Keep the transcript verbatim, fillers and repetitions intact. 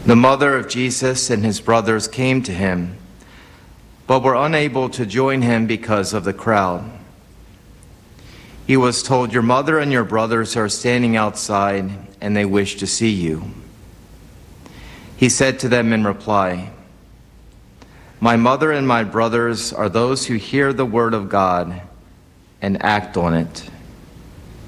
The mother of Jesus and his brothers came to him, but were unable to join him because of the crowd. He was told, "Your mother and your brothers are standing outside, and they wish to see you." He said to them in reply, "My mother and my brothers are those who hear the word of God and act on it."